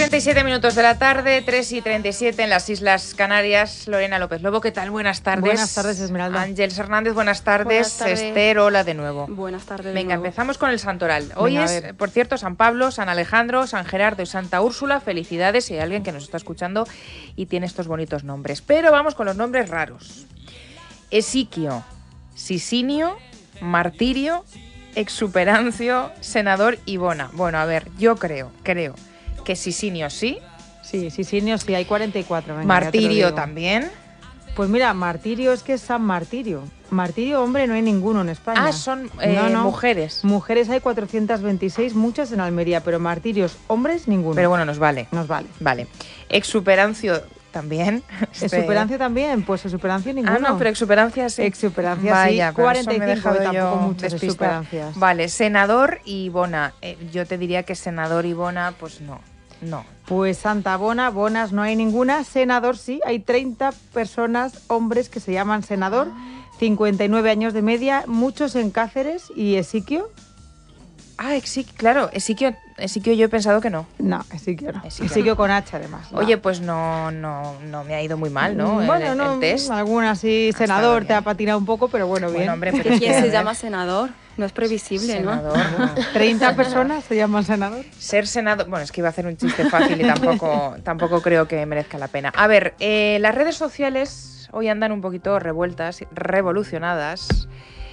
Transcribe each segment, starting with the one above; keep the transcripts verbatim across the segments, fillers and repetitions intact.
treinta y siete minutos de la tarde, tres y treinta y siete en las Islas Canarias. Lorena López Lobo, ¿qué tal? Buenas tardes. Buenas tardes, Esmeralda. Ángeles Hernández, buenas tardes. Buenas tardes. Esther, hola de nuevo. Buenas tardes. Venga, nuevo. empezamos con el santoral. Hoy Venga, es, por cierto, San Pablo, San Alejandro, San Gerardo y Santa Úrsula. Felicidades si hay alguien que nos está escuchando y tiene estos bonitos nombres. Pero vamos con los nombres raros. Esiquio, Sisinio, Martirio, Exuperancio, Senador y Bona. Bueno, a ver, yo creo, creo que Sisinio sí. Sí, Sisinio sí, hay cuarenta y cuatro. Venga, Martirio también. Pues mira, Martirio es que es San Martirio. Martirio, hombre, no hay ninguno en España. Ah, son eh, no, no. mujeres. Mujeres hay cuatrocientas veintiséis, muchas en Almería, pero martirios, hombres, ninguno. Pero bueno, nos vale. Nos vale. Vale. Exuperancio también. Exuperancia también, pues exuperancia ninguno. Ah, no, pero exuperancia sí. Exuperancia Vaya, sí, pero cuarenta y eso me he cinco, dejado yo tampoco muchas despistada. exuperancias. Vale, Senador y Bona. Eh, yo te diría que Senador y Bona, pues no. No. Pues Santa Bona, Bonas no hay ninguna. Senador sí, hay treinta personas, hombres que se llaman senador, cincuenta y nueve años de media, muchos en Cáceres. ¿Y Esiquio? Ah, Esiquio, claro, Esiquio, Esiquio yo he pensado que no. No, Esiquio no. Esiquio Esiquio no. con H además. No. Oye, pues no, no, no me ha ido muy mal, ¿no? Bueno, el, no, el test. alguna sí, Ha estado senador bien. te ha patinado un poco, pero bueno, bien. Bueno, hombre, pero ¿Quién es que, a se ver, llama senador? No es previsible, senador, ¿no? bueno. treinta personas se llaman senador. Ser senador, bueno, es que iba a hacer un chiste fácil y tampoco, tampoco creo que merezca la pena. A ver, eh, las redes sociales hoy andan un poquito revueltas, revolucionadas,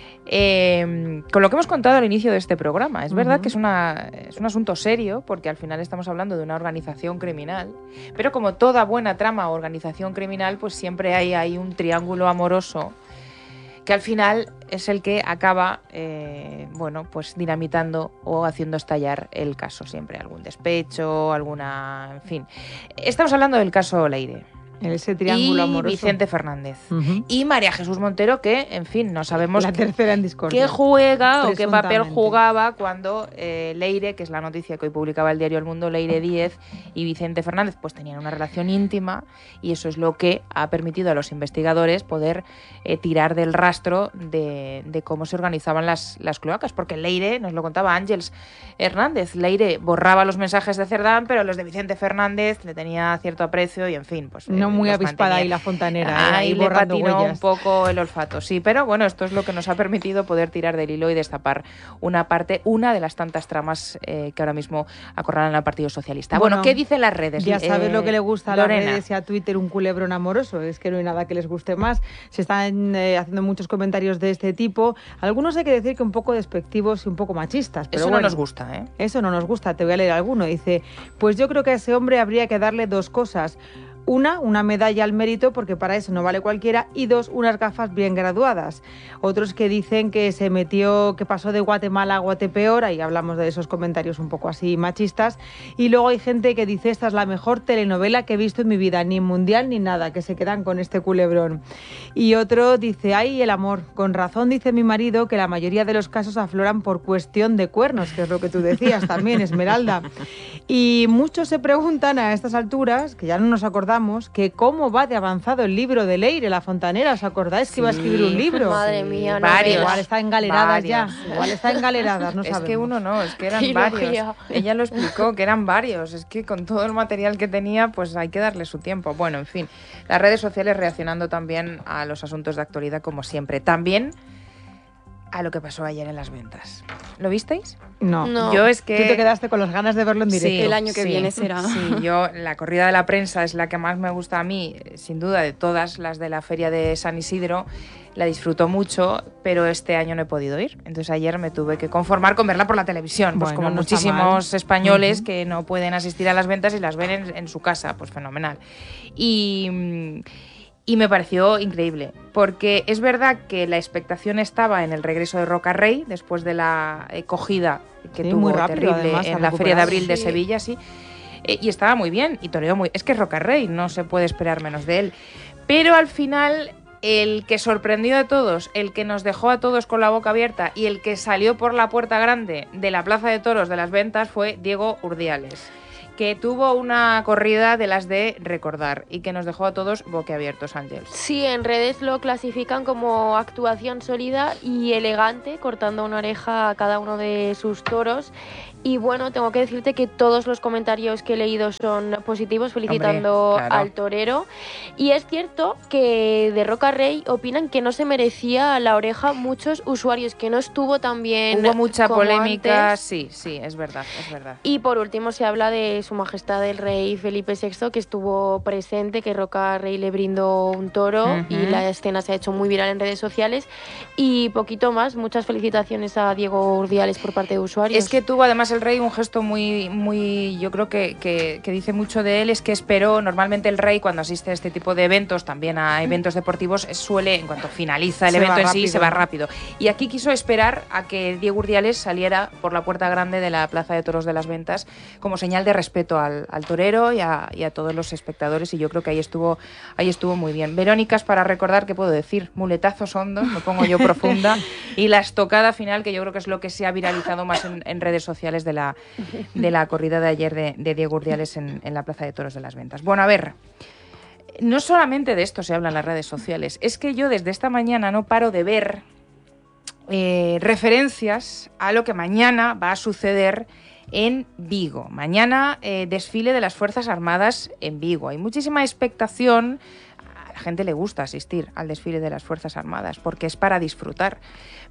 eh, con lo que hemos contado al inicio de este programa. Es verdad Ujú. que es, una, es un asunto serio, porque al final estamos hablando de una organización criminal, pero como toda buena trama o organización criminal, pues siempre hay, hay un triángulo amoroso que al final es el que acaba, eh, bueno, pues dinamitando o haciendo estallar el caso. Siempre algún despecho, alguna, en fin. Estamos hablando del caso Leire. Ese triángulo y amoroso. Vicente Fernández. Ujú. Y María Jesús Montero, que, en fin, no sabemos La tercera en discordia. qué juega o qué papel Presuntamente. jugaba cuando eh, Leire, que es la noticia que hoy publicaba el diario El Mundo, Leire Díez y Vicente Fernández, pues tenían una relación íntima, y eso es lo que ha permitido a los investigadores poder eh, tirar del rastro de, de cómo se organizaban las, las cloacas, porque Leire, nos lo contaba Ángeles Hernández, Leire borraba los mensajes de Cerdán, pero los de Vicente Fernández le tenía cierto aprecio y, en fin, pues... No eh, muy los avispada mantenía. ahí la fontanera, eh, Ahí ahí le borrando patinó huellas. un poco el olfato, sí, pero bueno, esto es lo que nos ha permitido poder tirar del hilo y destapar una parte, una de las tantas tramas eh, que ahora mismo acorralan al Partido Socialista. Bueno, Bueno, ¿qué dicen las redes? Ya sabes Eh, lo que le gusta a Lorena. las redes y a Twitter, un culebrón amoroso. Es que no hay nada que les guste más. Se están eh, haciendo muchos comentarios de este tipo. Algunos hay que decir que un poco despectivos y un poco machistas. Pero Eso bueno, no nos gusta, ¿eh? Eso no nos gusta. Te voy a leer alguno. Dice, pues yo creo que a ese hombre habría que darle dos cosas. Una, una medalla al mérito, porque para eso no vale cualquiera, y dos, unas gafas bien graduadas. Otros que dicen que se metió, que pasó de Guatemala a Guatepeor, ahí hablamos de esos comentarios un poco así machistas, y luego hay gente que dice, esta es la mejor telenovela que he visto en mi vida, ni mundial ni nada, que se quedan con este culebrón. Y otro dice, ay, el amor, con razón dice mi marido que la mayoría de los casos afloran por cuestión de cuernos, que es lo que tú decías también, Esmeralda. Y muchos se preguntan a estas alturas, que ya no nos acordamos, que cómo va de avanzado el libro de Leire, la fontanera. ¿Os acordáis que iba a escribir un libro? Madre mía, no varios. veas. Igual está engaleradas ya. Varios. Igual está engaleradas, no es sabemos. que uno no, es que eran Trilogía. varios. Ella lo explicó, que eran varios. Es que con todo el material que tenía, pues hay que darle su tiempo. Bueno, en fin, las redes sociales reaccionando también a los asuntos de actualidad, como siempre. También a lo que pasó ayer en las ventas. ¿Lo visteis? No. No. Yo es que... Tú te quedaste con las ganas de verlo en directo. Sí, El año que sí, viene será. Sí, yo, la corrida de la prensa es la que más me gusta a mí, sin duda, de todas las de la feria de San Isidro. La disfruto mucho, pero este año no he podido ir. Entonces ayer me tuve que conformar con verla por la televisión, pues Bueno, como no está muchísimos mal. españoles Ujú. que no pueden asistir a las ventas y las ven en, en su casa, pues fenomenal. Y... mm, Y me pareció increíble, porque es verdad que la expectación estaba en el regreso de Roca Rey, después de la eh, cogida que Sí, tuvo muy rápido, terrible además, en ha la Feria de recuperado. Abril de Sí. Sevilla, sí. Eh, y estaba muy bien, y toreó muy... Es que es Roca Rey, no se puede esperar menos de él. Pero al final, el que sorprendió a todos, el que nos dejó a todos con la boca abierta y el que salió por la puerta grande de la Plaza de Toros de las Ventas fue Diego Urdiales, que tuvo una corrida de las de recordar y que nos dejó a todos boquiabiertos, Ángel. Sí, en redes lo clasifican como actuación sólida y elegante, cortando una oreja a cada uno de sus toros. Y bueno, tengo que decirte que todos los comentarios que he leído son positivos, felicitando Hombre, claro. al torero. Y es cierto que de Roca Rey opinan que no se merecía la oreja muchos usuarios, que no estuvo tan bien. Hubo mucha como polémica, antes. sí, sí, es verdad, es verdad. Y por último se habla de Su Majestad el Rey Felipe sexto, que estuvo presente, que Roca Rey le brindó un toro, Uh-huh. y la escena se ha hecho muy viral en redes sociales. Y poquito más, muchas felicitaciones a Diego Urdiales por parte de usuarios. Es que tuvo además el rey un gesto muy, muy yo creo que, que, que dice mucho de él, es que esperó, normalmente el rey cuando asiste a este tipo de eventos, también a eventos deportivos, suele, en cuanto finaliza el Se evento va en sí, rápido, se va ¿no? rápido. Y aquí quiso esperar a que Diego Urdiales saliera por la puerta grande de la Plaza de Toros de las Ventas como señal de respeto al, al torero y a, y a todos los espectadores, y yo creo que ahí estuvo, ahí estuvo muy bien. Verónicas, para recordar, ¿qué puedo decir? Muletazos hondos, me pongo yo profunda, y la estocada final, que yo creo que es lo que se ha viralizado más en, en redes sociales de la, de la corrida de ayer de, de Diego Urdiales en, en la Plaza de Toros de las Ventas. Bueno, a ver, no solamente de esto se habla en las redes sociales, es que yo desde esta mañana no paro de ver eh, referencias a lo que mañana va a suceder en Vigo. Mañana eh, desfile de las Fuerzas Armadas en Vigo. Hay muchísima expectación. A la gente le gusta asistir al desfile de las Fuerzas Armadas porque es para disfrutar.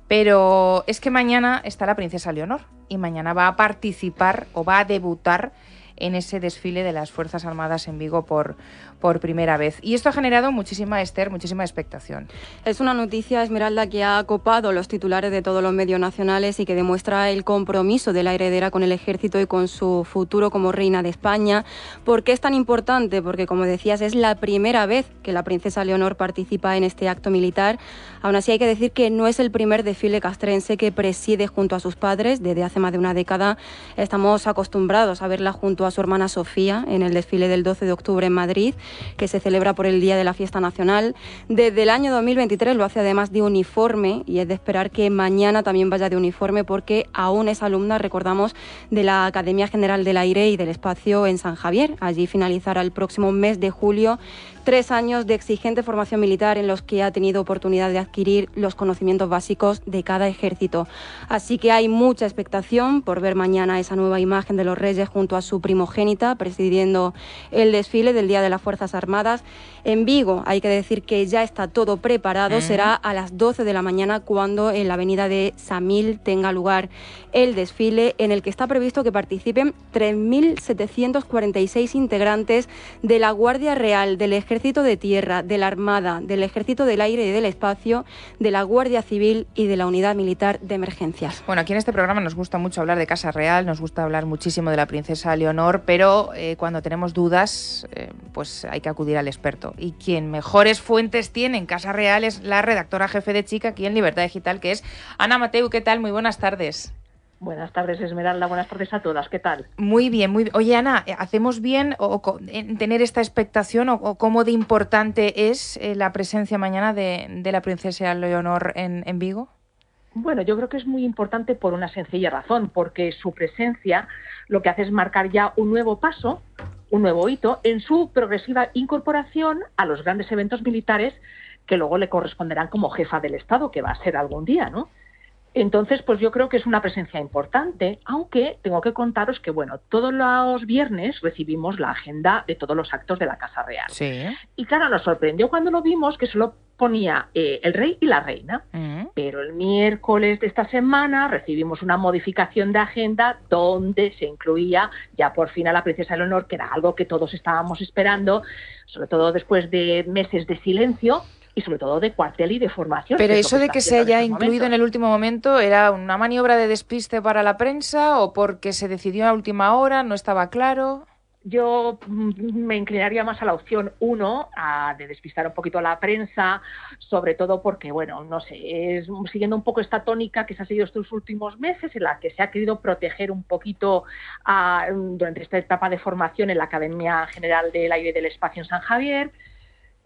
Pero es que mañana está la princesa Leonor y mañana va a participar o va a debutar en ese desfile de las Fuerzas Armadas en Vigo por, por primera vez. Y esto ha generado muchísima, Esther, muchísima expectación. Es una noticia, Esmeralda, que ha copado los titulares de todos los medios nacionales y que demuestra el compromiso de la heredera con el ejército y con su futuro como reina de España. ¿Por qué es tan importante? Porque, como decías, es la primera vez que la princesa Leonor participa en este acto militar. Aún así, hay que decir que no es el primer desfile castrense que preside junto a sus padres. Desde hace más de una década estamos acostumbrados a verla junto a su hermana Sofía en el desfile del doce de octubre en Madrid, que se celebra por el Día de la Fiesta Nacional. Desde el año dos mil veintitrés lo hace además de uniforme, y es de esperar que mañana también vaya de uniforme, porque aún es alumna, recordamos, de la Academia General del Aire y del Espacio en San Javier. Allí finalizará el próximo mes de julio tres años de exigente formación militar en los que ha tenido oportunidad de adquirir los conocimientos básicos de cada ejército. Así que hay mucha expectación por ver mañana esa nueva imagen de los Reyes junto a su primogénita presidiendo el desfile del Día de las Fuerzas Armadas. En Vigo hay que decir que ya está todo preparado. Mm. Será a las doce de la mañana cuando en la avenida de Samil tenga lugar el desfile, en el que está previsto que participen tres mil setecientos cuarenta y seis integrantes de la Guardia Real, del Ejército de Tierra, de la Armada, del Ejército del Aire y del Espacio, de la Guardia Civil y de la Unidad Militar de Emergencias. Bueno, aquí en este programa nos gusta mucho hablar de Casa Real, nos gusta hablar muchísimo de la princesa Leonor, pero eh, cuando tenemos dudas, eh, pues hay que acudir al experto. Y quien mejores fuentes tiene en Casa Real es la redactora jefe de Chica aquí en Libertad Digital, que es Ana Mateu. ¿Qué tal? Muy buenas tardes. Buenas tardes, Esmeralda. Buenas tardes a todas. ¿Qué tal? Muy bien, muy bien. Oye, Ana, ¿hacemos bien o, o, en tener esta expectación o, o cómo de importante es eh, la presencia mañana de, de la princesa Leonor en, en Vigo? Bueno, yo creo que es muy importante por una sencilla razón, porque su presencia lo que hace es marcar ya un nuevo paso, un nuevo hito en su progresiva incorporación a los grandes eventos militares que luego le corresponderán como jefa del Estado, que va a ser algún día, ¿no? Entonces, pues yo creo que es una presencia importante, aunque tengo que contaros que, bueno, todos los viernes recibimos la agenda de todos los actos de la Casa Real. Sí. Y claro, nos sorprendió cuando lo vimos que solo ponía eh, el rey y la reina. Uh-huh. Pero el miércoles de esta semana recibimos una modificación de agenda donde se incluía ya por fin a la princesa Leonor, que era algo que todos estábamos esperando, sobre todo después de meses de silencio, y sobre todo de cuartel y de formación. Pero eso que de que se haya incluido momentos. en el último momento, ¿era una maniobra de despiste para la prensa o porque se decidió a última hora, no estaba claro? Yo me inclinaría más a la opción uno, a de despistar un poquito a la prensa, sobre todo porque, bueno, no sé, es siguiendo un poco esta tónica que se ha seguido estos últimos meses, en la que se ha querido proteger un poquito a, durante esta etapa de formación en la Academia General del Aire y del Espacio en San Javier.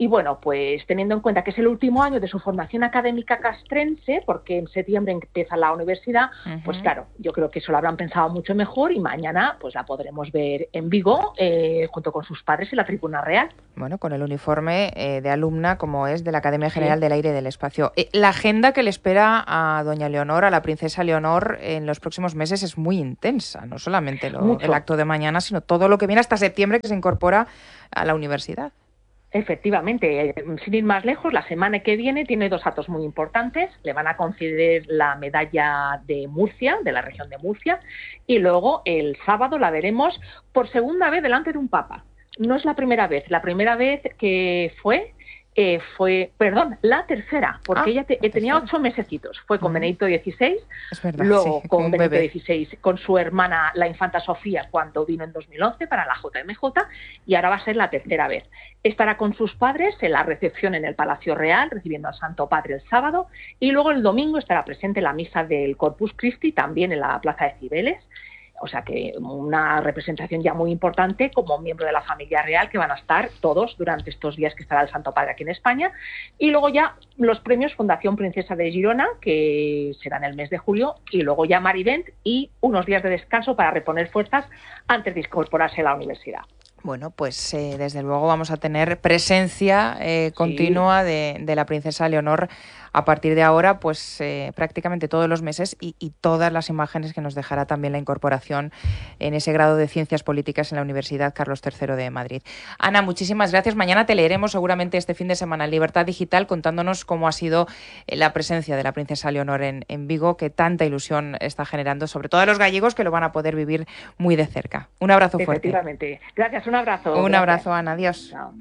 Y bueno, pues teniendo en cuenta que es el último año de su formación académica castrense, porque en septiembre empieza la universidad, uh-huh. pues claro, yo creo que eso lo habrán pensado mucho mejor y mañana pues la podremos ver en Vigo eh, junto con sus padres en la Tribuna Real. Bueno, con el uniforme eh, de alumna como es de la Academia General sí. del Aire y del Espacio. Eh, la agenda que le espera a doña Leonor, a la princesa Leonor, en los próximos meses es muy intensa, no solamente lo, el acto de mañana, sino todo lo que viene hasta septiembre que se incorpora a la universidad. Efectivamente, sin ir más lejos, la semana que viene tiene dos actos muy importantes. Le van a conceder la medalla de Murcia, de la región de Murcia, y luego el sábado la veremos por segunda vez delante de un papa. No es la primera vez, la primera vez que fue... Eh, fue, perdón, la tercera, porque ah, ella te, tenía ocho mesecitos. Fue con uh-huh. Benedicto dieciséis, es verdad, luego sí, con Benedicto dieciséis, con su hermana, la infanta Sofía, cuando vino en dos mil once para la J M J, y ahora va a ser la tercera vez. Estará con sus padres en la recepción en el Palacio Real, recibiendo al Santo Padre el sábado, y luego el domingo estará presente en la misa del Corpus Christi, también en la Plaza de Cibeles. O sea que una representación ya muy importante como miembro de la familia real, que van a estar todos durante estos días que estará el Santo Padre aquí en España. Y luego ya los premios Fundación Princesa de Girona, que será en el mes de julio, y luego ya Marivent y unos días de descanso para reponer fuerzas antes de incorporarse a la universidad. Bueno, pues eh, desde luego vamos a tener presencia eh, continua sí. de, de la princesa Leonor a partir de ahora, pues eh, prácticamente todos los meses y, y todas las imágenes que nos dejará también la incorporación en ese grado de Ciencias Políticas en la Universidad Carlos tercero de Madrid. Ana, muchísimas gracias. Mañana te leeremos seguramente este fin de semana en Libertad Digital contándonos cómo ha sido la presencia de la princesa Leonor en, en Vigo, que tanta ilusión está generando, sobre todo a los gallegos que lo van a poder vivir muy de cerca. Un abrazo fuerte. Efectivamente. Gracias, un abrazo. Un gracias. abrazo, Ana. Adiós. Chao.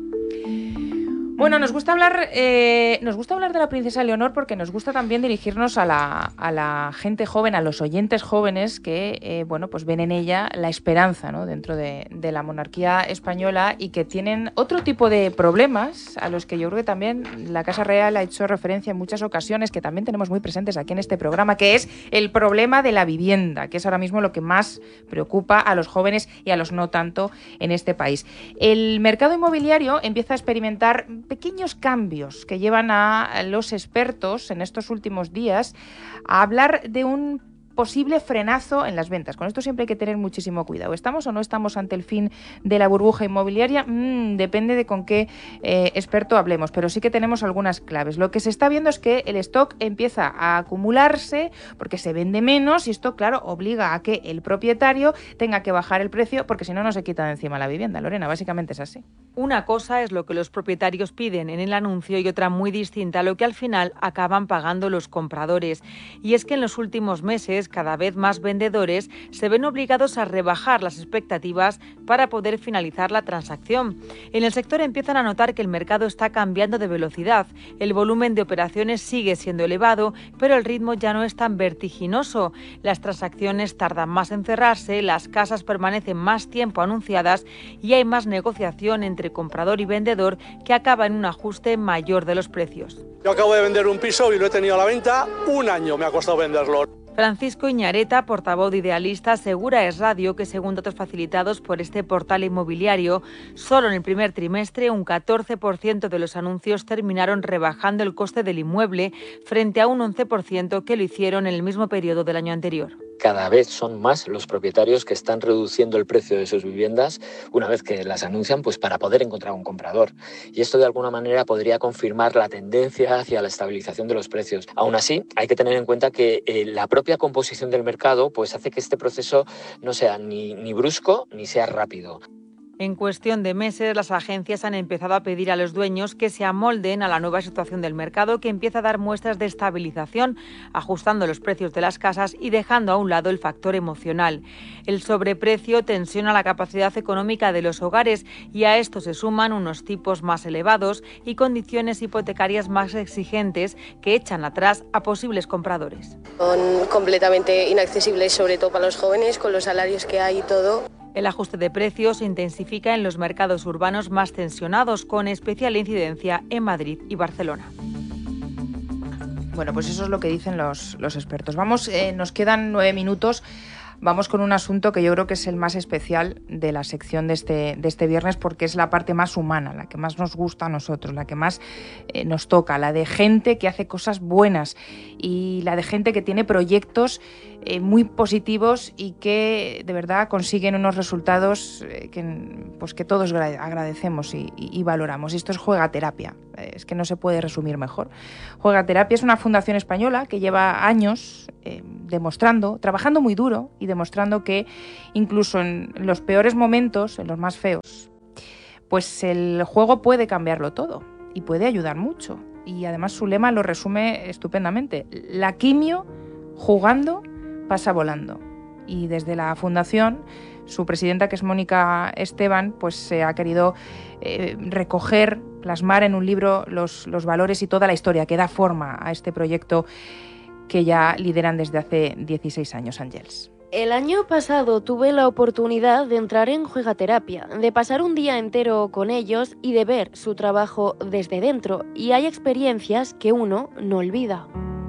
Bueno, nos gusta hablar eh, nos gusta hablar de la princesa Leonor porque nos gusta también dirigirnos a la, a la gente joven, a los oyentes jóvenes que eh, bueno, pues ven en ella la esperanza, ¿no? Dentro de, de la monarquía española y que tienen otro tipo de problemas a los que yo creo que también la Casa Real ha hecho referencia en muchas ocasiones, que también tenemos muy presentes aquí en este programa, que es el problema de la vivienda, que es ahora mismo lo que más preocupa a los jóvenes y a los no tanto en este país. El mercado inmobiliario empieza a experimentar pequeños cambios que llevan a los expertos en estos últimos días a hablar de un posible frenazo en las ventas. Con esto siempre hay que tener muchísimo cuidado. ¿Estamos o no estamos ante el fin de la burbuja inmobiliaria? Mm, depende de con qué eh, experto hablemos, pero sí que tenemos algunas claves. Lo que se está viendo es que el stock empieza a acumularse porque se vende menos y esto, claro, obliga a que el propietario tenga que bajar el precio porque si no, no se quita de encima la vivienda. Lorena, básicamente es así. Una cosa es lo que los propietarios piden en el anuncio y otra muy distinta, lo que al final acaban pagando los compradores. Y es que en los últimos meses cada vez más vendedores se ven obligados a rebajar las expectativas para poder finalizar la transacción. En el sector empiezan a notar que el mercado está cambiando de velocidad. El volumen de operaciones sigue siendo elevado, pero el ritmo ya no es tan vertiginoso. Las transacciones tardan más en cerrarse, las casas permanecen más tiempo anunciadas y hay más negociación entre comprador y vendedor que acaba en un ajuste mayor de los precios. Yo acabo de vender un piso y lo he tenido a la venta un año, me ha costado venderlo. Francisco Iñareta, portavoz de Idealista, asegura a Es Radio que, según datos facilitados por este portal inmobiliario, solo en el primer trimestre un catorce por ciento de los anuncios terminaron rebajando el coste del inmueble frente a un once por ciento que lo hicieron en el mismo periodo del año anterior. Cada vez son más los propietarios que están reduciendo el precio de sus viviendas una vez que las anuncian, pues para poder encontrar un comprador. Y esto de alguna manera podría confirmar la tendencia hacia la estabilización de los precios. Aún así, hay que tener en cuenta que eh, la propia composición del mercado pues hace que este proceso no sea ni, ni brusco ni sea rápido. En cuestión de meses, las agencias han empezado a pedir a los dueños que se amolden a la nueva situación del mercado, que empieza a dar muestras de estabilización, ajustando los precios de las casas y dejando a un lado el factor emocional. El sobreprecio tensiona la capacidad económica de los hogares y a esto se suman unos tipos más elevados y condiciones hipotecarias más exigentes que echan atrás a posibles compradores. Son completamente inaccesibles, sobre todo para los jóvenes, con los salarios que hay y todo. El ajuste de precios se intensifica en los mercados urbanos más tensionados, con especial incidencia en Madrid y Barcelona. Bueno, pues eso es lo que dicen los, los expertos. Vamos, eh, nos quedan nueve minutos vamos con un asunto que yo creo que es el más especial de la sección de este, de este viernes, porque es la parte más humana, la que más nos gusta a nosotros, la que más eh, nos toca, la de gente que hace cosas buenas y la de gente que tiene proyectos eh, muy positivos y que de verdad consiguen unos resultados eh, que, pues, que todos agradecemos y, y, y valoramos. Y esto es Juegaterapia, eh, es que no se puede resumir mejor. Juegaterapia es una fundación española que lleva años eh, demostrando, trabajando muy duro y demostrando que incluso en los peores momentos, en los más feos, pues el juego puede cambiarlo todo y puede ayudar mucho. Y además su lema lo resume estupendamente: la quimio jugando pasa volando. Y desde la fundación, su presidenta, que es Mónica Esteban, pues se ha querido eh, recoger, plasmar en un libro los, los valores y toda la historia que da forma a este proyecto que ya lideran desde hace dieciséis años, Ángels. El año pasado tuve la oportunidad de entrar en Juegaterapia, de pasar un día entero con ellos y de ver su trabajo desde dentro, y hay experiencias que uno no olvida.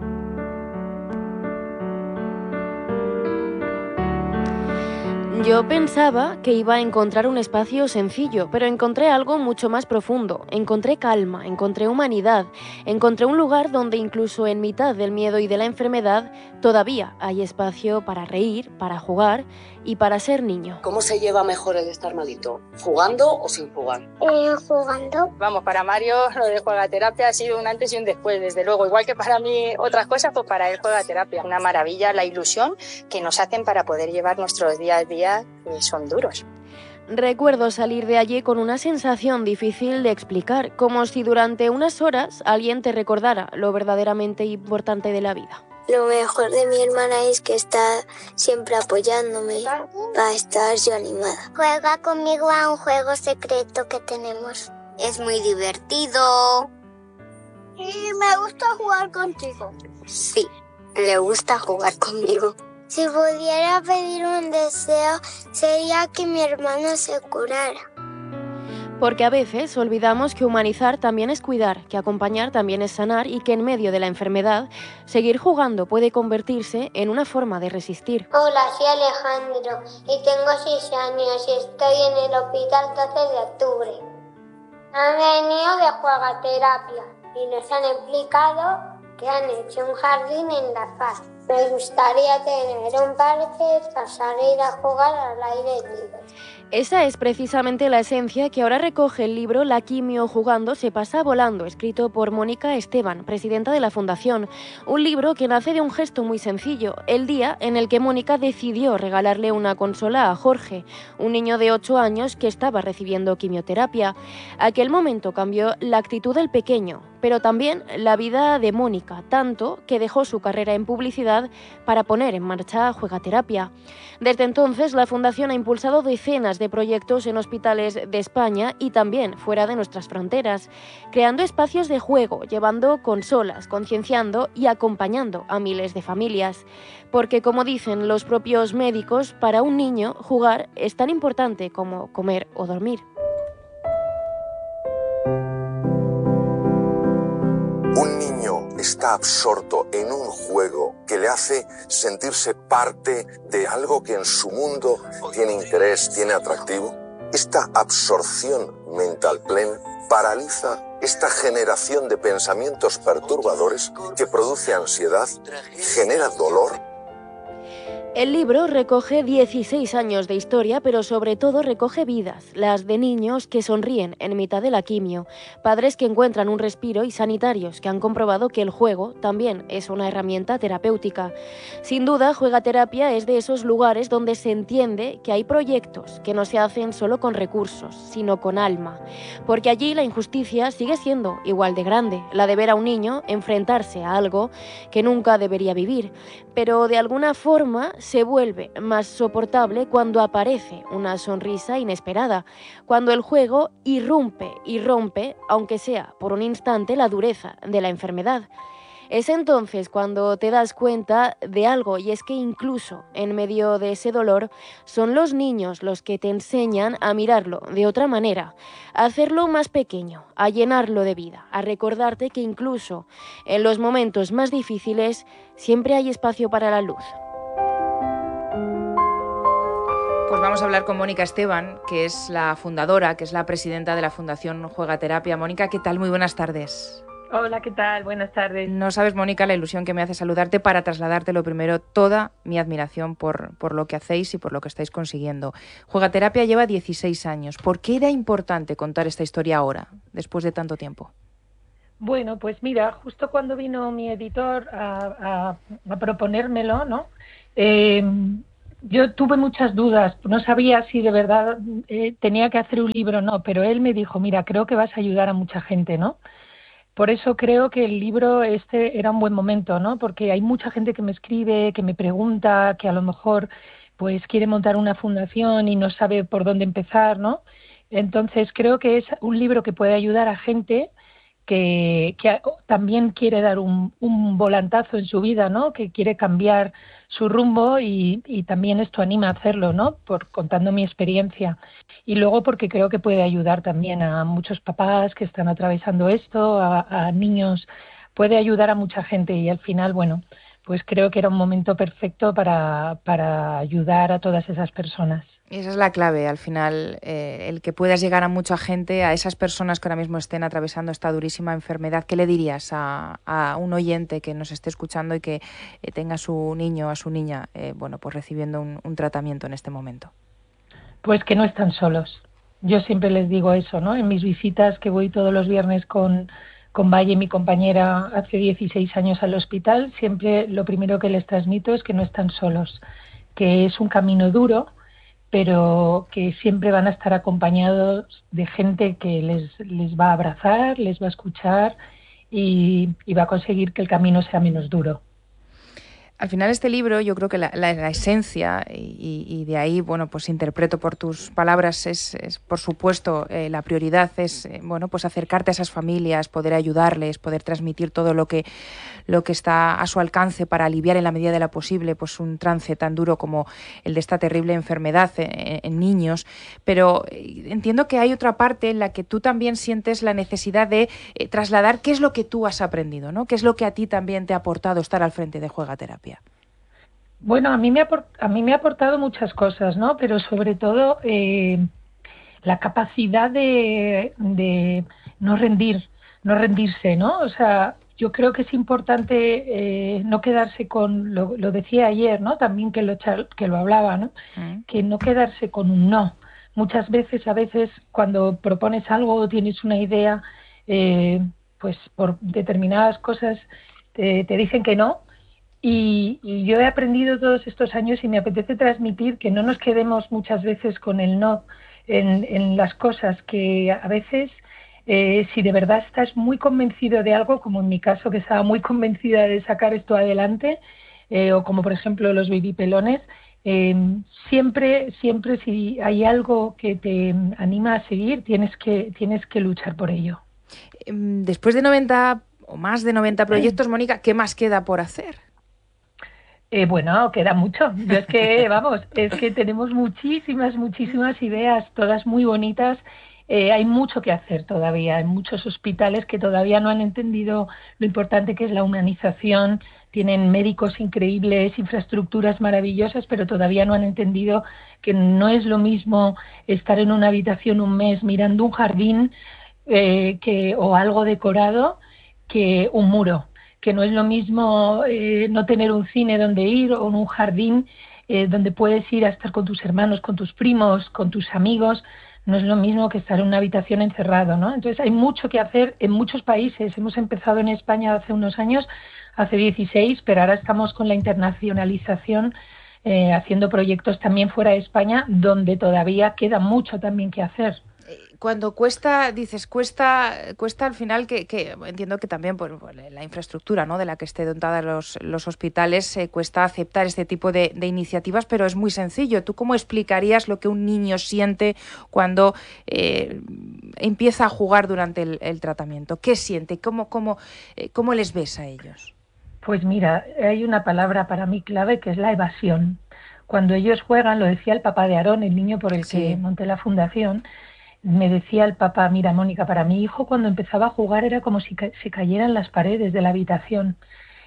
Yo pensaba que iba a encontrar un espacio sencillo, pero encontré algo mucho más profundo. Encontré calma, encontré humanidad, encontré un lugar donde incluso en mitad del miedo y de la enfermedad todavía hay espacio para reír, para jugar y para ser niño. ¿Cómo se lleva mejor el estar malito? ¿Jugando o sin jugar? Eh, jugando. Vamos, para Mario lo de Juegaterapia ha sido un antes y un después, desde luego. Igual que para mí otras cosas, pues para él Juegaterapia. Una maravilla la ilusión que nos hacen para poder llevar nuestros días a día, que son duros. Recuerdo salir de allí con una sensación difícil de explicar, como si durante unas horas alguien te recordara lo verdaderamente importante de la vida. Lo mejor de mi hermana es que está siempre apoyándome para estar yo animada. Juega conmigo a un juego secreto que tenemos. Es muy divertido. Y me gusta jugar contigo. Sí, le gusta jugar conmigo. Si pudiera pedir un deseo, sería que mi hermano se curara. Porque a veces olvidamos que humanizar también es cuidar, que acompañar también es sanar y que en medio de la enfermedad, seguir jugando puede convertirse en una forma de resistir. Hola, soy Alejandro y tengo seis años y estoy en el hospital doce de octubre. Han venido de Juegaterapia y nos han explicado que han hecho un jardín en La Paz. Me gustaría tener un parque para salir a jugar al aire libre. Esa es precisamente la esencia que ahora recoge el libro La quimio jugando se pasa volando, escrito por Mónica Esteban, presidenta de la Fundación. Un libro que nace de un gesto muy sencillo, el día en el que Mónica decidió regalarle una consola a Jorge, un niño de ocho años que estaba recibiendo quimioterapia. Aquel momento cambió la actitud del pequeño, pero también la vida de Mónica, tanto que dejó su carrera en publicidad para poner en marcha Juegaterapia. Desde entonces, la Fundación ha impulsado decenas de proyectos en hospitales de España y también fuera de nuestras fronteras, creando espacios de juego, llevando consolas, concienciando y acompañando a miles de familias. Porque, como dicen los propios médicos, para un niño jugar es tan importante como comer o dormir. Un niño está absorto en un juego que le hace sentirse parte de algo que en su mundo tiene interés, tiene atractivo. Esta absorción mental plena paraliza esta generación de pensamientos perturbadores que produce ansiedad, genera dolor. El libro recoge dieciséis años de historia, pero sobre todo recoge vidas, las de niños que sonríen en mitad de la quimio, padres que encuentran un respiro y sanitarios que han comprobado que el juego también es una herramienta terapéutica. Sin duda, Juegaterapia es de esos lugares donde se entiende que hay proyectos que no se hacen solo con recursos, sino con alma, porque allí la injusticia sigue siendo igual de grande, la de ver a un niño enfrentarse a algo que nunca debería vivir, pero de alguna forma se vuelve más soportable cuando aparece una sonrisa inesperada, cuando el juego irrumpe y rompe, aunque sea por un instante, la dureza de la enfermedad. Es entonces cuando te das cuenta de algo, y es que incluso en medio de ese dolor son los niños los que te enseñan a mirarlo de otra manera, a hacerlo más pequeño, a llenarlo de vida, a recordarte que incluso en los momentos más difíciles siempre hay espacio para la luz. vamos a hablar con Mónica Esteban, que es la fundadora, que es la presidenta de la Fundación Juegaterapia. Mónica, ¿qué tal? Muy buenas tardes. Hola, ¿qué tal? Buenas tardes. No sabes, Mónica, la ilusión que me hace saludarte para trasladarte lo primero toda mi admiración por, por lo que hacéis y por lo que estáis consiguiendo. Juegaterapia lleva dieciséis años. ¿Por qué era importante contar esta historia ahora, después de tanto tiempo? Bueno, pues mira, justo cuando vino mi editor a, a, a proponérmelo, ¿no? Eh, yo tuve muchas dudas, no sabía si de verdad eh, tenía que hacer un libro o no, pero él me dijo, mira, creo que vas a ayudar a mucha gente, ¿no? Por eso creo que el libro este era un buen momento, ¿no? Porque hay mucha gente que me escribe, que me pregunta, que a lo mejor pues quiere montar una fundación y no sabe por dónde empezar, ¿no? Entonces creo que es un libro que puede ayudar a gente que, que también quiere dar un, un volantazo en su vida, ¿no? Que quiere cambiar su rumbo y, y también esto anima a hacerlo, ¿no? Por contando mi experiencia. Y luego porque creo que puede ayudar también a muchos papás que están atravesando esto, a, a niños, puede ayudar a mucha gente y al final, bueno, pues creo que era un momento perfecto para, para ayudar a todas esas personas. Esa es la clave, al final, eh, el que puedas llegar a mucha gente, a esas personas que ahora mismo estén atravesando esta durísima enfermedad. ¿Qué le dirías a, a un oyente que nos esté escuchando y que eh, tenga a su niño o a su niña eh, bueno, pues recibiendo un, un tratamiento en este momento? Pues que no están solos. Yo siempre les digo eso, ¿no? En mis visitas que voy todos los viernes con, con Valle, mi compañera, hace dieciséis años al hospital, siempre lo primero que les transmito es que no están solos, que es un camino duro, pero que siempre van a estar acompañados de gente que les, les va a abrazar, les va a escuchar y, y va a conseguir que el camino sea menos duro. Al final este libro, yo creo que la, la, la esencia, y, y de ahí, bueno, pues interpreto por tus palabras, es, es por supuesto, eh, la prioridad es, eh, bueno, pues acercarte a esas familias, poder ayudarles, poder transmitir todo lo que, lo que está a su alcance para aliviar en la medida de lo posible, pues un trance tan duro como el de esta terrible enfermedad en, en niños. Pero eh, entiendo que hay otra parte en la que tú también sientes la necesidad de eh, trasladar qué es lo que tú has aprendido, ¿no? Qué es lo que a ti también te ha aportado estar al frente de Juegaterapia. Bueno, a mí me ha, a mí me ha aportado muchas cosas, ¿no? Pero sobre todo eh, la capacidad de, de no rendir, no rendirse, ¿no? O sea, yo creo que es importante eh, no quedarse con, lo, lo decía ayer, ¿no? También que lo, que lo hablaba, ¿no? Mm. Que no quedarse con un no. Muchas veces, a veces, cuando propones algo o tienes una idea, eh, pues por determinadas cosas te, te dicen que no. Y, y yo he aprendido todos estos años y me apetece transmitir que no nos quedemos muchas veces con el no en, en las cosas, que a veces eh, si de verdad estás muy convencido de algo, como en mi caso que estaba muy convencida de sacar esto adelante, eh, o como por ejemplo los babypelones, eh, siempre, siempre si hay algo que te anima a seguir, tienes que, tienes que luchar por ello. Después de noventa o más de noventa proyectos, Mónica, ¿qué más queda por hacer? Eh, bueno, queda mucho. Yo es que, vamos, es que tenemos muchísimas, muchísimas ideas, todas muy bonitas. Eh, hay mucho que hacer todavía. Hay muchos hospitales que todavía no han entendido lo importante que es la humanización. Tienen médicos increíbles, infraestructuras maravillosas, pero todavía no han entendido que no es lo mismo estar en una habitación un mes mirando un jardín eh, que, o algo decorado que un muro. Que no es lo mismo eh, no tener un cine donde ir o un jardín eh, donde puedes ir a estar con tus hermanos, con tus primos, con tus amigos. No es lo mismo que estar en una habitación encerrado, ¿no? Entonces hay mucho que hacer en muchos países. Hemos empezado en España hace unos años, hace dieciséis, pero ahora estamos con la internacionalización, eh, haciendo proyectos también fuera de España, donde todavía queda mucho también que hacer. Cuando cuesta, dices, cuesta cuesta al final, que, que entiendo que también por, por la infraestructura, ¿no?, de la que esté dotada los, los hospitales, eh, cuesta aceptar este tipo de, de iniciativas, pero es muy sencillo. ¿Tú cómo explicarías lo que un niño siente cuando eh, empieza a jugar durante el, el tratamiento? ¿Qué siente? ¿Cómo, cómo, eh, ¿Cómo les ves a ellos? Pues mira, hay una palabra para mí clave que es la evasión. Cuando ellos juegan, lo decía el papá de Aarón, el niño por el sí. que monté la fundación, me decía el papá, mira Mónica, para mi hijo cuando empezaba a jugar era como si ca- se cayeran las paredes de la habitación.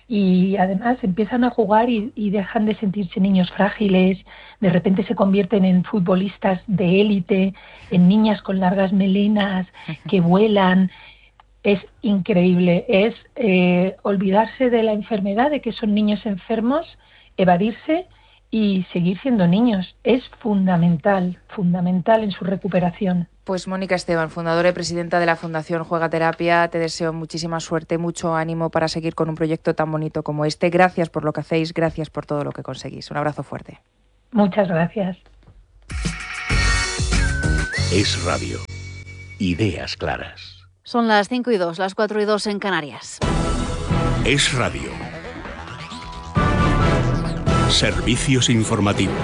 y además empiezan a jugar y, y dejan de sentirse niños frágiles, de repente se convierten en futbolistas de élite, en niñas con largas melenas que vuelan. Es increíble, es eh, olvidarse de la enfermedad, de que son niños enfermos, evadirse y seguir siendo niños. Es fundamental, fundamental en su recuperación. Pues Mónica Esteban, fundadora y presidenta de la Fundación Juegaterapia, te deseo muchísima suerte, mucho ánimo para seguir con un proyecto tan bonito como este. Gracias por lo que hacéis, gracias por todo lo que conseguís. Un abrazo fuerte. Muchas gracias. Es Radio. Ideas claras. Son las cinco y dos, las cuatro y dos en Canarias. Es Radio. Servicios informativos.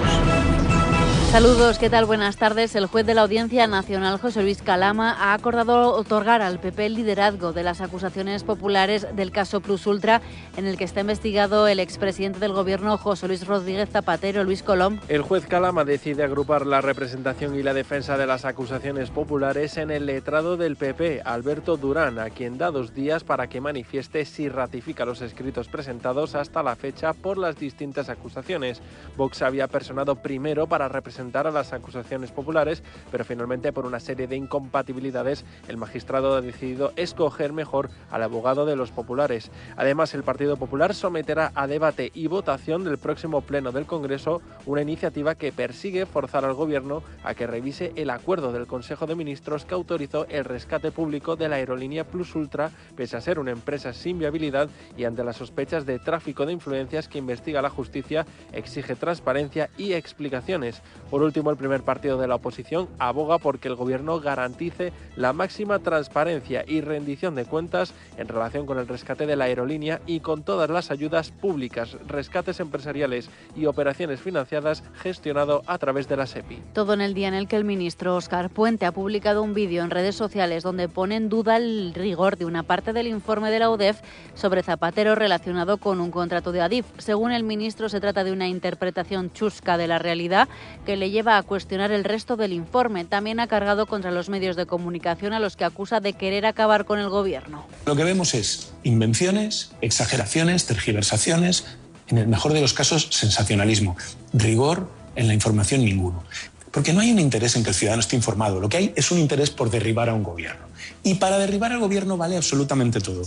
Saludos, ¿qué tal? Buenas tardes. El juez de la Audiencia Nacional, José Luis Calama, ha acordado otorgar al P P el liderazgo de las acusaciones populares del caso Plus Ultra, en el que está investigado el expresidente del Gobierno, José Luis Rodríguez Zapatero. Luis Colom. El juez Calama decide agrupar la representación y la defensa de las acusaciones populares en el letrado del P P, Alberto Durán, a quien da dos días para que manifieste si ratifica los escritos presentados hasta la fecha por las distintas acusaciones. Vox había personado primero para representar a las acusaciones populares, pero finalmente por una serie de incompatibilidades el magistrado ha decidido escoger mejor al abogado de los populares. Además, el Partido Popular someterá a debate y votación del próximo pleno del Congreso una iniciativa que persigue forzar al Gobierno a que revise el acuerdo del Consejo de Ministros que autorizó el rescate público de la aerolínea Plus Ultra, pese a ser una empresa sin viabilidad y ante las sospechas de tráfico de influencias que investiga la justicia, exige transparencia y explicaciones. Por último, el primer partido de la oposición aboga porque el Gobierno garantice la máxima transparencia y rendición de cuentas en relación con el rescate de la aerolínea y con todas las ayudas públicas, rescates empresariales y operaciones financiadas gestionado a través de la SEPI. Todo en el día en el que el ministro Óscar Puente ha publicado un vídeo en redes sociales donde pone en duda el rigor de una parte del informe de la U D E F sobre Zapatero relacionado con un contrato de Adif. Según el ministro, se trata de una interpretación chusca de la realidad que le lleva a cuestionar el resto del informe. También ha cargado contra los medios de comunicación a los que acusa de querer acabar con el Gobierno. Lo que vemos es invenciones, exageraciones, tergiversaciones, en el mejor de los casos sensacionalismo, rigor en la información ninguno. Porque no hay un interés en que el ciudadano esté informado, lo que hay es un interés por derribar a un gobierno. Y para derribar al gobierno vale absolutamente todo.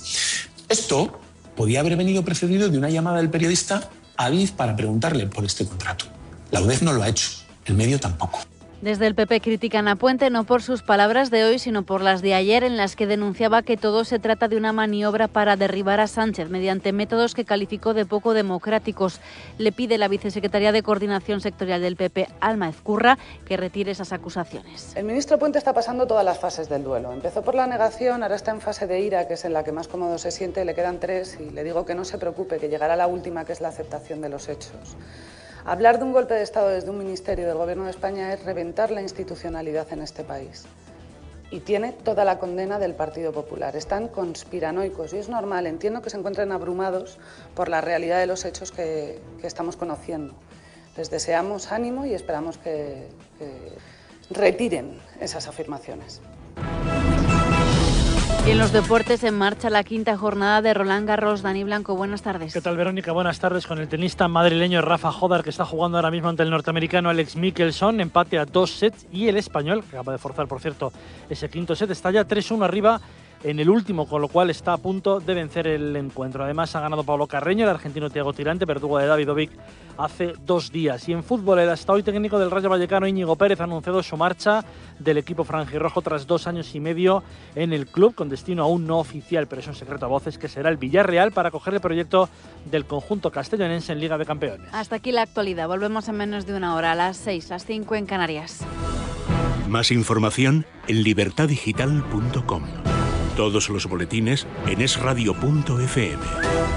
Esto podía haber venido precedido de una llamada del periodista a Adif para preguntarle por este contrato. La U D E F no lo ha hecho. El medio tampoco. Desde el P P critican a Puente no por sus palabras de hoy, sino por las de ayer, en las que denunciaba que todo se trata de una maniobra para derribar a Sánchez mediante métodos que calificó de poco democráticos. Le pide la vicesecretaria de Coordinación Sectorial del P P, Alma Ezcurra, que retire esas acusaciones. El ministro Puente está pasando todas las fases del duelo. Empezó por la negación, ahora está en fase de ira, que es en la que más cómodo se siente, le quedan tres y le digo que no se preocupe, que llegará la última, que es la aceptación de los hechos. Hablar de un golpe de Estado desde un ministerio del Gobierno de España es reventar la institucionalidad en este país. Y tiene toda la condena del Partido Popular. Están conspiranoicos y es normal. Entiendo que se encuentren abrumados por la realidad de los hechos que, que estamos conociendo. Les deseamos ánimo y esperamos que, que retiren esas afirmaciones. Y en los deportes, en marcha la quinta jornada de Roland Garros. Dani Blanco, buenas tardes. ¿Qué tal, Verónica? Buenas tardes. Con el tenista madrileño Rafa Jodar, que está jugando ahora mismo ante el norteamericano Alex Michelson, empate a dos sets, y el español, que acaba de forzar, por cierto, ese quinto set, está ya tres uno arriba en el último, con lo cual está a punto de vencer el encuentro. Además, ha ganado Pablo Carreño, el argentino Thiago Tirante, verdugo de Davidovic, hace dos días. Y en fútbol, el hasta hoy técnico del Rayo Vallecano, Íñigo Pérez, ha anunciado su marcha del equipo franjirrojo tras dos años y medio en el club, con destino aún no oficial, pero es un secreto a voces, que será el Villarreal para acoger el proyecto del conjunto castellonense en Liga de Campeones. Hasta aquí la actualidad. Volvemos en menos de una hora, a las seis, las cinco en Canarias. Más información en libertad digital punto com. Todos los boletines en es radio punto efe eme.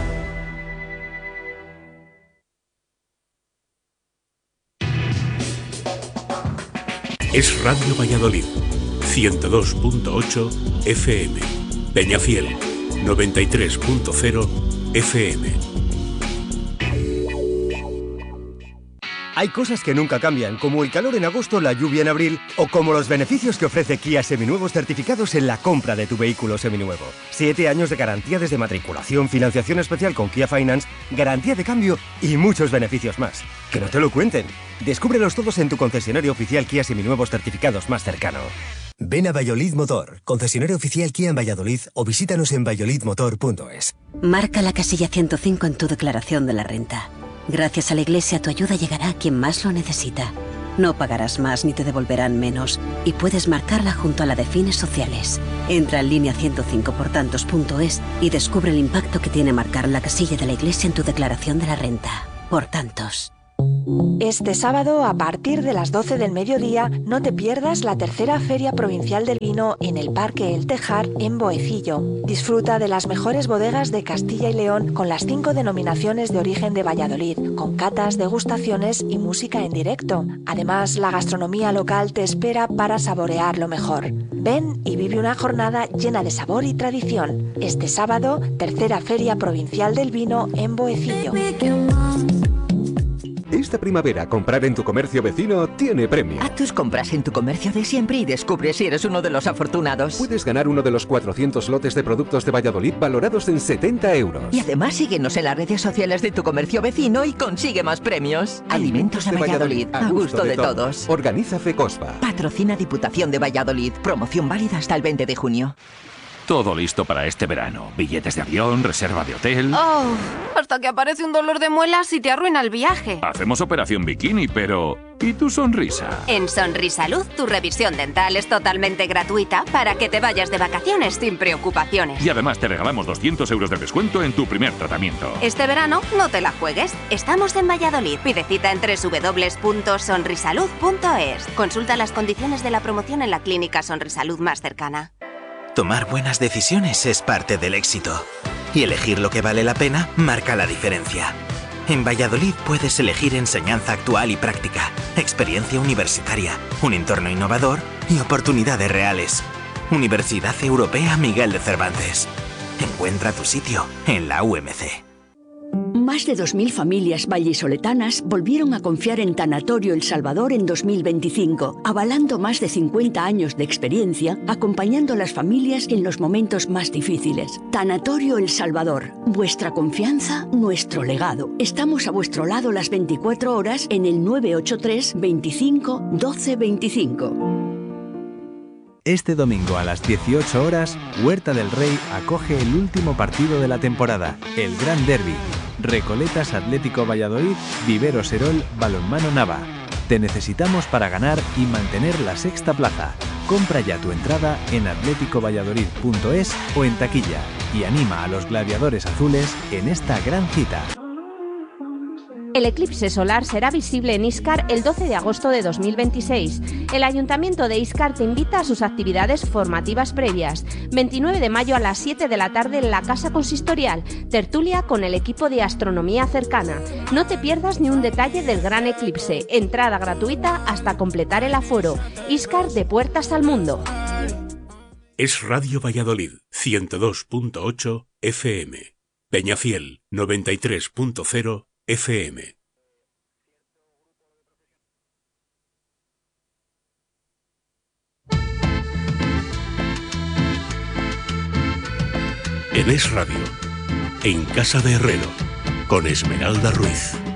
Es Radio Valladolid, ciento dos punto ocho efe eme. Peñafiel, noventa y tres punto cero efe eme. Hay cosas que nunca cambian, como el calor en agosto, la lluvia en abril, o como los beneficios que ofrece Kia Seminuevos certificados en la compra de tu vehículo seminuevo. Siete años de garantía desde matriculación, financiación especial con Kia Finance, garantía de cambio y muchos beneficios más. Que no te lo cuenten. Descúbrelos todos en tu concesionario oficial Kia Seminuevos certificados más cercano. Ven a Valladolid Motor, concesionario oficial Kia en Valladolid, o visítanos en valladolid motor punto es. Marca la casilla ciento cinco en tu declaración de la renta. Gracias a la Iglesia tu ayuda llegará a quien más lo necesita. No pagarás más ni te devolverán menos y puedes marcarla junto a la de fines sociales. Entra en línea ciento cinco por tantos punto es y descubre el impacto que tiene marcar la casilla de la Iglesia en tu declaración de la renta. Por tantos. Este sábado, a partir de las doce del mediodía, no te pierdas la tercera Feria Provincial del Vino en el Parque El Tejar, en Boecillo. Disfruta de las mejores bodegas de Castilla y León con las cinco denominaciones de origen de Valladolid, con catas, degustaciones y música en directo. Además, la gastronomía local te espera para saborear lo mejor. Ven y vive una jornada llena de sabor y tradición. Este sábado, tercera Feria Provincial del Vino en Boecillo. Esta primavera, comprar en tu comercio vecino tiene premio. Haz tus compras en tu comercio de siempre y descubre si eres uno de los afortunados. Puedes ganar uno de los cuatrocientos lotes de productos de Valladolid valorados en setenta euros. Y además síguenos en las redes sociales de tu comercio vecino y consigue más premios. Alimentos de Valladolid, a gusto de todos. Organiza FECOSPA. Patrocina Diputación de Valladolid. Promoción válida hasta el veinte de junio. Todo listo para este verano. Billetes de avión, reserva de hotel... Oh, hasta que aparece un dolor de muelas y te arruina el viaje. Hacemos operación bikini, pero... ¿y tu sonrisa? En Sonrisalud, tu revisión dental es totalmente gratuita para que te vayas de vacaciones sin preocupaciones. Y además te regalamos doscientos euros de descuento en tu primer tratamiento. Este verano no te la juegues. Estamos en Valladolid. Pide cita en doble u doble u doble u punto sonrisalud punto es. Consulta las condiciones de la promoción en la clínica Sonrisalud más cercana. Tomar buenas decisiones es parte del éxito. Y elegir lo que vale la pena marca la diferencia. En Valladolid puedes elegir enseñanza actual y práctica, experiencia universitaria, un entorno innovador y oportunidades reales. Universidad Europea Miguel de Cervantes. Encuentra tu sitio en la U M C. Más de dos mil familias vallisoletanas volvieron a confiar en Tanatorio El Salvador en dos mil veinticinco, avalando más de cincuenta años de experiencia, acompañando a las familias en los momentos más difíciles. Tanatorio El Salvador, vuestra confianza, nuestro legado. Estamos a vuestro lado las veinticuatro horas en el nueve ocho tres, veinticinco, doce veinticinco. Este domingo a las dieciocho horas, Huerta del Rey acoge el último partido de la temporada, el Gran Derby. Recoletas Atlético Valladolid, Vivero Serol, Balonmano Nava. Te necesitamos para ganar y mantener la sexta plaza. Compra ya tu entrada en atlético valladolid punto es o en taquilla y anima a los gladiadores azules en esta gran cita. El eclipse solar será visible en Íscar el doce de agosto de dos mil veintiséis. El Ayuntamiento de Íscar te invita a sus actividades formativas previas. veintinueve de mayo a las siete de la tarde en la Casa Consistorial. Tertulia con el equipo de astronomía cercana. No te pierdas ni un detalle del gran eclipse. Entrada gratuita hasta completar el aforo. Íscar de puertas al mundo. Es Radio Valladolid, ciento dos punto ocho F M. Peñafiel, noventa y tres punto cero F M. En Es Radio, en Casa de Herrero, con Esmeralda Ruiz.